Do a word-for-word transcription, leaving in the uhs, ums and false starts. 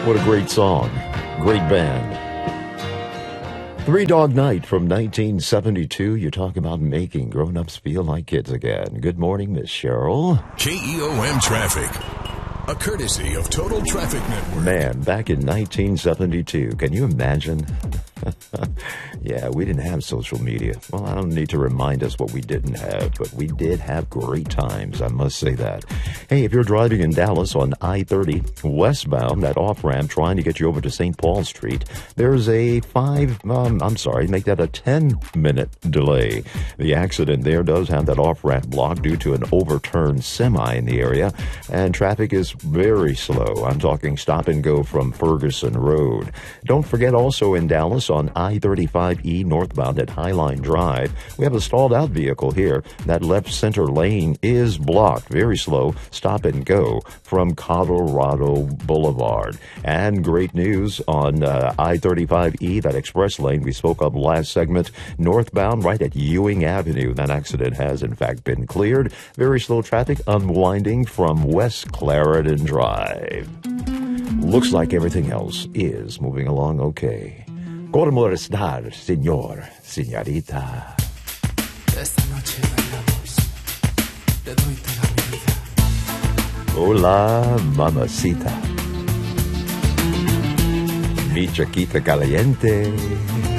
What a great song. Great band. Three Dog Night from nineteen seventy-two. You talk about making grown-ups feel like kids again. Good morning, Miss Cheryl. K E O M Traffic. A courtesy of Total Traffic Network. Man, back in nineteen seventy-two, can you imagine? Yeah, we didn't have social media. Well, I don't need to remind us what we didn't have, but we did have great times, I must say that. Hey, if you're driving in Dallas on I thirty westbound, that off-ramp trying to get you over to Saint Paul Street, there's a five, um, I'm sorry, make that a ten-minute delay. The accident there does have that off-ramp blocked due to an overturned semi in the area, and traffic is very slow. I'm talking stop and go from Ferguson Road. Don't forget also in Dallas on I thirty-five E northbound at Highline Drive, we have a stalled out vehicle here. That left center lane is blocked. Very slow. Stop and go from Colorado Boulevard. And great news on uh, I thirty-five E, that express lane we spoke of last segment, northbound right at Ewing Avenue. That accident has in fact been cleared. Very slow traffic unwinding from West Clarendon Drive. Looks like everything else is moving along okay. ¿Cómo estar, señor, señorita? Esta noche bailamos, te doy toda mi vida. Hola, mamacita. Mi chiquita caliente.